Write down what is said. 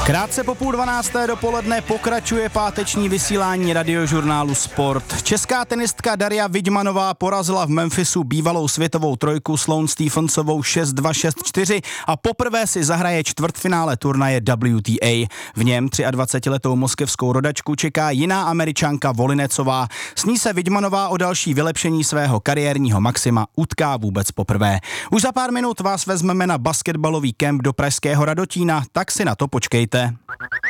Krátce po 11:30 dopoledne pokračuje páteční vysílání radiožurnálu Sport. Česká tenistka Daria Vidmanová porazila v Memphisu bývalou světovou trojku Sloane Stephensovou 6-2, 6-4 a poprvé si zahraje čtvrtfinále turnaje WTA. V něm 23letou moskevskou rodačku čeká jiná Američanka Volinecová. S ní se Vidmanová o další vylepšení svého kariérního maxima utká vůbec poprvé. Už za pár minut vás vezmeme na basketbalový kemp do pražského Radotína, tak si na to počkejte.